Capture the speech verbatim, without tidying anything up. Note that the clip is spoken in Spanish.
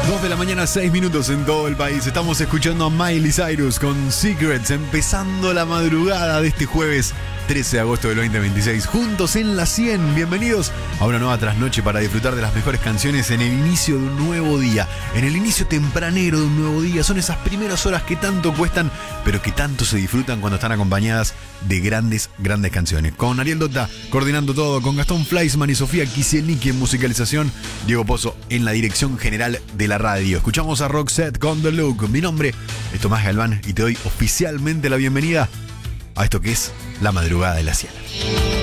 dos de la mañana, seis minutos en todo el país. Estamos escuchando a Miley Cyrus con Secrets, empezando la madrugada de este jueves trece de agosto del veinte veintiséis. Juntos en la cien. Bienvenidos a una nueva trasnoche para disfrutar de las mejores canciones en el inicio de un nuevo día. En el inicio tempranero de un nuevo día. Son esas primeras horas que tanto cuestan, pero que tanto se disfrutan cuando están acompañadas de grandes, grandes canciones. Con Ariel Dota coordinando todo, con Gastón Fleischmann y Sofía Kisielnicki en musicalización, Diego Pozo en la dirección general de la radio. Escuchamos a Roxette con The Look. Mi nombre es Tomás Galván y te doy oficialmente la bienvenida a esto que es la madrugada de la cien.